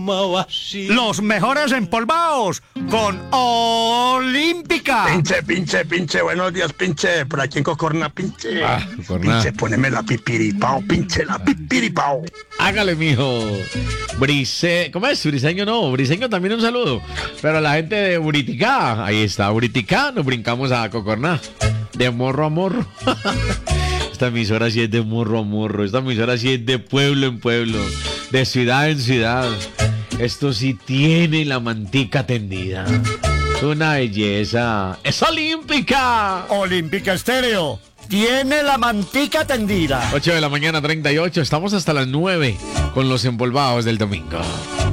Los mejores empolvados con Olímpica. Pinche, buenos días, pinche. Por aquí en Cocorna, pinche. Cocorna. Pinche, poneme la pipiripao, pinche, la pipiripao. Hágale, mijo. ¿Cómo es? Briseño no. Briseño también un saludo. Pero la gente de Buriticá, ahí está, Buriticá, nos brincamos a Cocorná. De morro a morro. Esta emisora sí es de morro a morro. Esta emisora sí es de pueblo en pueblo. De ciudad en ciudad. Esto sí tiene la mantica tendida. Una belleza. ¡Es Olímpica! Olímpica Estéreo tiene la mantica tendida. 8 de la mañana, 38. Estamos hasta las 9 con los empolvados del domingo.